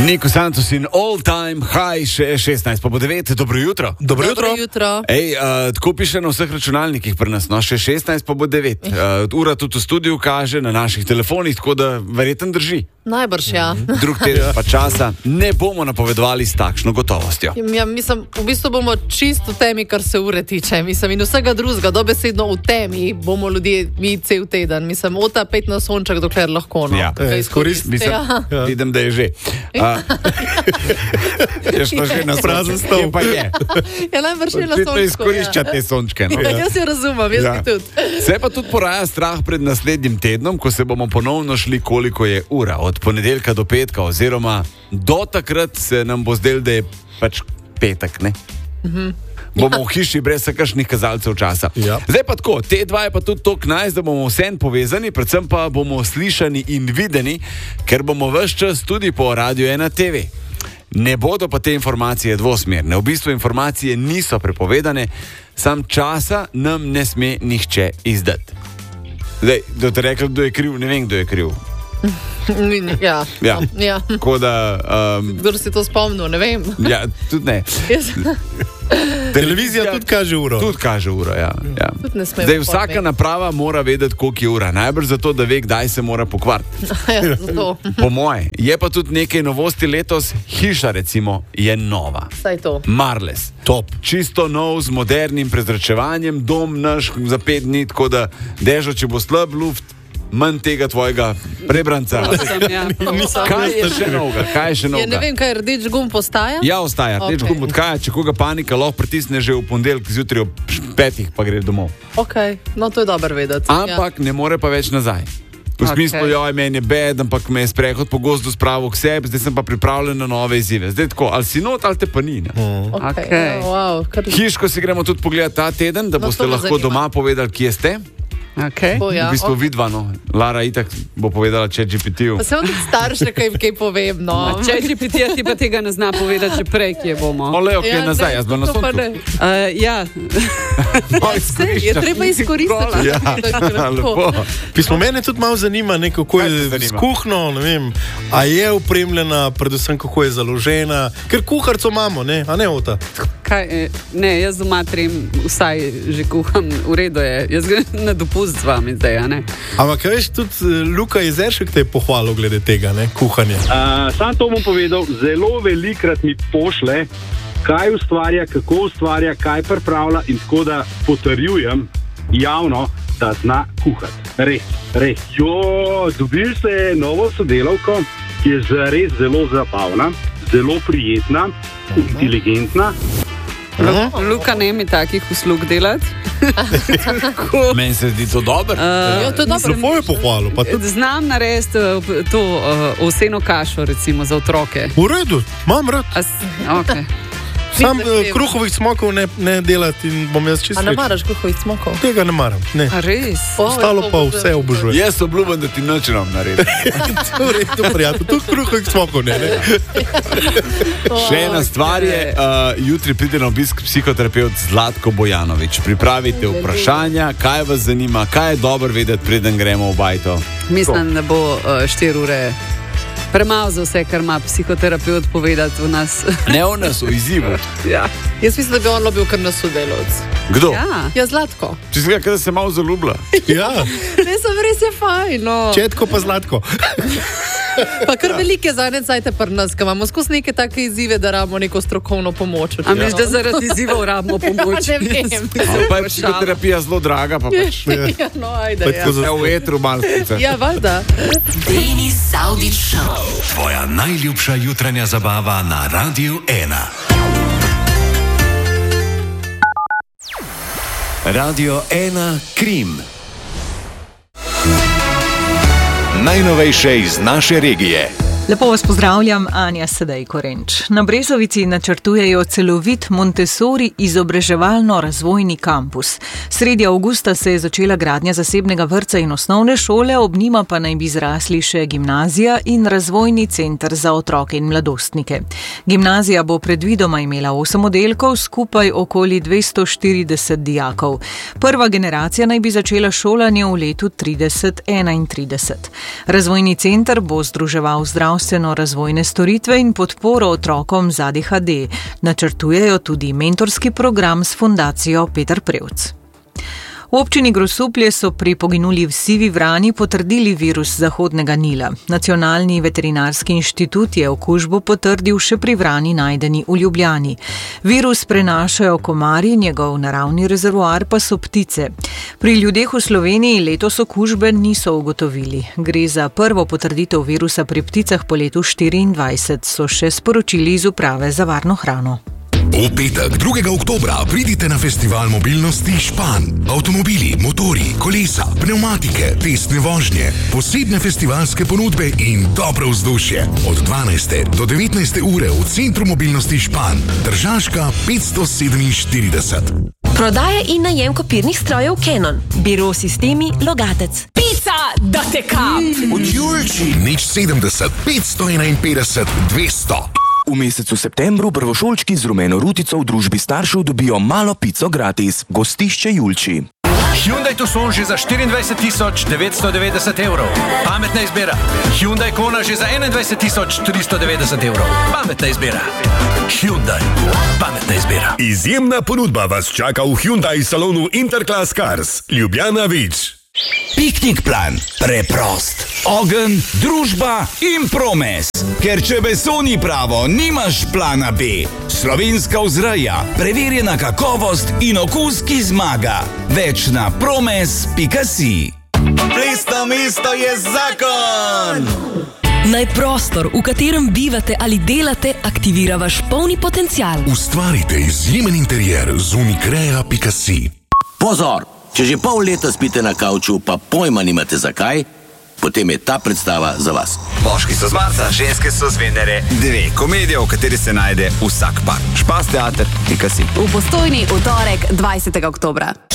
Nico Santos in All Time High, še 16 pa bo 9. Dobro jutro. Dobro jutro. Tako piše na vseh računalnikih pri nas, no, še 16 pa bo 9. Ura tudi v studiu kaže na naših telefonih, tako da verjetno drži. Najbrž, ja. Drug teden pa časa ne bomo napovedovali s takšno gotovostjo. Ja, mislim, v bistvu bomo čisto v temi, kar se ure tiče. Mislim, in vsega drugega, dobesedno v temi bomo ljudje mi cel teden. Mislim, ota 5 na sonček, dokler lahko. No. Ja, izkoristite. Ja. Vidim, da je že. Je što že na prazen stol. Pa je. Ja, najbrž je na sončku. Očitno izkoriščate sončke. No. Ja, jaz jo razumem, jaz bi tudi. Se pa tudi poraja strah pred naslednjim tednom, ko se bomo ponovno šli, koliko je ura. Od ponedeljka do petka, oziroma do takrat se nam bo zdel, da je pač petek, ne? Bomo v hiši brez kakšnih kazalcev časa. Ja. Zdaj pa tako, te dva je pa tudi toliko nice, da bomo vsem povezani, predvsem pa bomo slišani in videni, ker bomo ves čas tudi po Radio 1 TV. Ne bodo pa te informacije dvosmerne. V bistvu informacije niso prepovedane, sam časa nam ne sme nihče izdati. Zdaj, da te rekli, kdo je kriv, ne vem, kdo je kriv. Ja. Tako da... Kdo si to spomnil, ne vem. Ja, tudi ne. Televizija tudi kaže uro. Tudi kaže uro, ja. Tudi ne smemo. Zdaj, vsaka naprava mora vedeti, koliko je ura. Najbrž zato, da ve, kdaj se mora pokvariti. Ja, zato. Po moje. Je pa tudi nekaj novosti letos. Hiša, recimo, je nova. Saj to. Marles. Top. Čisto nov, z modernim prezračevanjem. Dom naš za 5 dni, tako da dežo, če bo slab luft, manj tega tvojega prebranca. Kaj je še novega? Ja, ne vem, kaj rdeč gumb ostaja? Ja, ostaja. Rdeč gumb odhaja, če koga panika lahko pritisne že v ponedeljek zjutraj ob 5, pa gre domov. Ok, no to je dobro vedeti. Ampak ne more pa več nazaj. V smislu, joj, meni je bed, ampak me je sprehod po gozdu spravil k sebi, zdaj sem pa pripravljen na nove izzive. Zdaj tako, ali si not, ali te pa ni. Okay. Wow, Hiško si gremo tudi pogledati ta teden, da boste lahko doma povedali, kje ste. Okay. V bistvu vidva, no. Lara itak bo povedala ChatGPT-ju. Pa se vam tudi starše kaj povem, no. ChatGPT ti pa tega ne zna povedati že prej, kje bomo. Ole, ok, nazaj, jaz bom na soncu. Ja. Je treba izkoristiti. Ja, lepo. Pismo, mene tudi malo zanima, kako je z kuhno, ne vem, a je opremljena, predvsem kako je založena, ker kuharco imamo, ne, a ne ota? Ne, jaz doma trem, vsaj že kuham, v redu je. Jaz grem na dopust z vami zdaj, a ne? Ampak veš, tudi Luka Jezeršek te je pohvalil glede tega, ne, kuhanja. Sam to bom povedal, zelo velikrat mi pošle, kaj ustvarja, kako ustvarja, kaj pripravlja in tako da potrjujem javno, da zna kuhati. Res. Dobil se novo sodelavko, ki je zares zelo zabavna, zelo prijetna, inteligentna. Luka, ne mi takih uslug delati. Meni se zdi to dobro. To je dobro. Lepo je pohvalil. Znam narediti to ovseno kašo, recimo, za otroke. V redu, imam rad. Okay. Sam kruhovih smokov ne delati in bom jaz čisto. A ne maraš kruhovih smokov? Tega ne maram, ne. A res? Ostalo pa vse obožujem. Jaz obljubim, da ti nočem narediti. To je redo, prijatelj. Tudi kruhovih smokov ne. Še ena stvar je, jutri pride na obisk psihoterapeut Zlatko Bojanović. Pripravite vprašanja, kaj vas zanima, kaj je dobro vedeti, preden gremo v bajto. Mislim, da bo 4 ure premalo za vse, kar ima psihoterapeut povedati v nas. Ne o nas, o izzivu. Ja. Jaz mislim, da bi on bil kar nas sodelavc. Kdo? Ja, Zlatko. Če si ga, da se malo zaljubila. Ja. Ne, sem res je fajn, no. Četko pa Zlatko. Pa kar velike zanecajte pri nas, ko imamo skozi neke take izzive, da rabimo neko strokovno pomoč. A misliš, da zaradi izzivov rabimo pomoč? Ne vem. Pa je psihoterapija zelo draga, pa pač. Ja, no, ajde, ja. V etru malo spice. Ja, valjda. Denis Saudić Show. Tvoja najljubša jutranja zabava na Radio 1. Radio 1 Krim. Najnovejše iz naše regije. Lepo vas pozdravljam, Anja Sedej Korenč. Na Brezovici načrtujejo celovit Montessori izobraževalno-razvojni kampus. Sredi avgusta se je začela gradnja zasebnega vrtca in osnovne šole, ob njima pa naj bi zrasli še gimnazija in razvojni center za otroke in mladostnike. Gimnazija bo predvidoma imela 8 oddelkov, skupaj okoli 240 dijakov. Prva generacija naj bi začela šolanje v letu 3031. Razvojni center bo združeval zdravstveno zdravstveno-razvojne storitve in podporo otrokom z ADHD. Načrtujejo tudi mentorski program s fundacijo Peter Prevc. V občini Grosuplje so pri poginuli sivi vrani potrdili virus Zahodnega Nila. Nacionalni veterinarski inštitut je okužbo potrdil še pri vrani najdeni v Ljubljani. Virus prenašajo komarji, njegov naravni rezervoar pa so ptice. Pri ljudeh v Sloveniji letos okužbe niso ugotovili. Gre za prvo potrditev virusa pri pticah po letu 2024, so še sporočili iz Uprave za varno hrano. V petek, 2. oktobra, pridite na festival mobilnosti Špan. Avtomobili, motori, kolesa, pneumatike, testne vožnje, posebne festivalske ponudbe in dobro vzdušje. Od 12. do 19. ure v Centru mobilnosti Špan, Tržaška 547. Prodaja in najem kopirnih strojev Canon. Biro sistemi Logatec. Pica, da te kap! Od Julči. Nič 70, 551, 200. V mesecu septembru prvošolčki z rumeno rutico v družbi staršev dobijo malo pico gratis. Gostišče Julči. Hyundai Tucson že za 24.990 evrov. Pametna izbira. Hyundai Kona že za 21.390 evrov. Pametna izbira. Hyundai. Pametna izbira. Izjemna ponudba vas čaka v Hyundai salonu Interclass Cars. Ljubljana Vič. Piknik plan. Preprost. Ogenj, družba in promes. Ker če beso ni pravo, nimaš plana B. Slovenska vzreja, preverjena kakovost in okus, ki zmaga. Več na promes.si. Prestno mesto je zakon! Naj prostor, v katerem bivate ali delate, aktivira vaš polni potencial. Ustvarite izjemen interjer z unicrea.si. Pozor! Če že pol leta spite na kavču, pa pojma nimate zakaj, potem je ta predstava za vas. Moški so z Marsa, ženske so z Venere. 2 komedije, v kateri se najde vsak par. Špas teater.si. V Postojni v torek 20. oktobra.